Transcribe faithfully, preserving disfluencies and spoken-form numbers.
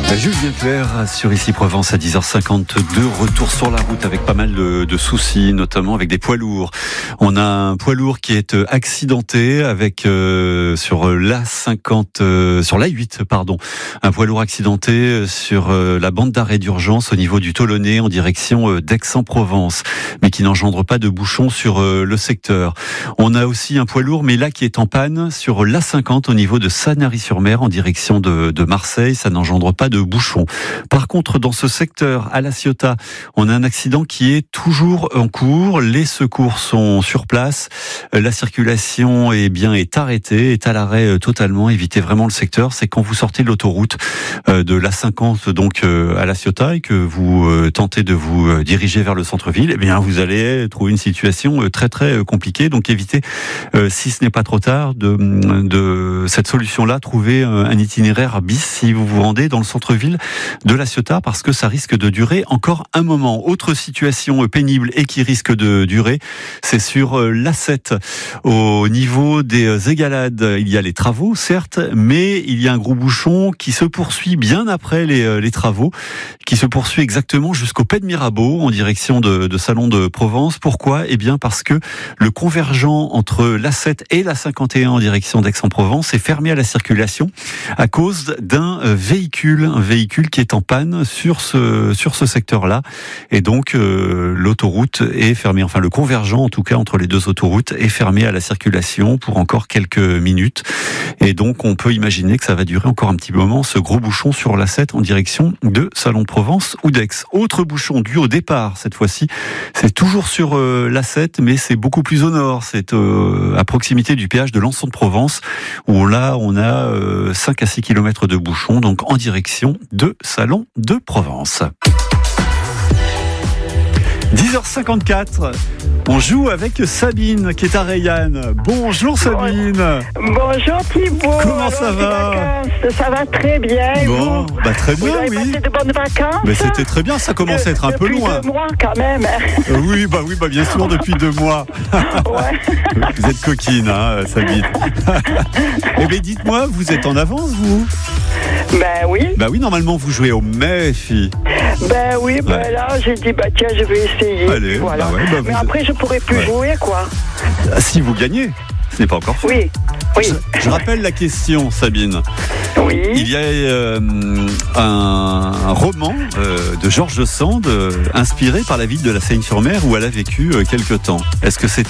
Julien Clerc sur Ici Provence à dix heures cinquante-deux. Retour sur la route avec pas mal de, de soucis, notamment avec des poids lourds. On a un poids lourd qui est accidenté avec euh, sur l'A cinquante, euh, sur l'A huit, pardon. Un poids lourd accidenté sur euh, la bande d'arrêt d'urgence au niveau du Tolonnais en direction euh, d'Aix-en-Provence, mais qui n'engendre pas de bouchons sur euh, le secteur. On a aussi un poids lourd, mais là qui est en panne sur l'A cinquante au niveau de Sanary-sur-Mer en direction de, de Marseille. Ça n'engendre pas de bouchons. Par contre, dans ce secteur, à La Ciotat, on a un accident qui est toujours en cours. Les secours sont sur place. La circulation est bien est arrêtée, est à l'arrêt totalement. Évitez vraiment le secteur. C'est quand vous sortez de l'autoroute de l'A cinquante, donc à La Ciotat, et que vous tentez de vous diriger vers le centre-ville, eh bien, vous allez trouver une situation très très compliquée. Donc, évitez, si ce n'est pas trop tard, de, de cette solution-là, trouver un itinéraire bis si vous vous rendez dans le centre-ville de La Ciotat, parce que ça risque de durer encore un moment. Autre situation pénible et qui risque de durer, c'est sur l'A sept. Au niveau des égalades, il y a les travaux, certes, mais il y a un gros bouchon qui se poursuit bien après les, les travaux, qui se poursuit exactement jusqu'au Pays de Mirabeau, en direction de, de Salon de Provence. Pourquoi ? Eh bien, parce que le convergent entre l'A sept et l'A cinquante et un en direction d'Aix-en-Provence est fermé à la circulation à cause d'un véhicule, un véhicule qui est en panne sur ce sur ce secteur-là, et donc euh, l'autoroute est fermée, enfin le convergent en tout cas entre les deux autoroutes est fermé à la circulation pour encore quelques minutes, et donc on peut imaginer que ça va durer encore un petit moment, ce gros bouchon sur l'A sept en direction de Salon de Provence ou d'Aix. Autre bouchon dû au départ cette fois-ci, c'est toujours sur euh, l'A sept, mais c'est beaucoup plus au nord, c'est euh, à proximité du péage de Lançon de Provence, où là on a euh, cinq à six kilomètres de bouchon, donc en direction de Salon de Provence. dix heures cinquante-quatre, on joue avec Sabine qui est à Rayanne. Bonjour Sabine. Bonjour Thibaut. Comment ça va ? Ça va très bien. Bon, vous bah très bien, vous avez oui. passé de bonnes vacances ? Mais c'était très bien, ça commence de, à être un peu depuis loin. Deux mois quand même. Euh, oui, bah oui, bah bien sûr depuis deux mois. Ouais. Vous êtes coquine, hein, Sabine. Eh bien, dites-moi, vous êtes en avance, vous ? Ben oui. Bah oui, normalement vous jouez au mai, fille. Ben oui, ben Ouais. là j'ai dit bah tiens je vais essayer. Allez, voilà. bah ouais, bah Mais vous- après je pourrais plus Ouais. jouer quoi. Ah, si vous gagnez, ce n'est pas encore fait. Oui. Oui. Je, je rappelle la question, Sabine. Oui. Il y a euh, un, un roman euh, de Georges Sand euh, inspiré par la ville de La Seyne-sur-Mer où elle a vécu euh, quelque temps. Est-ce que c'est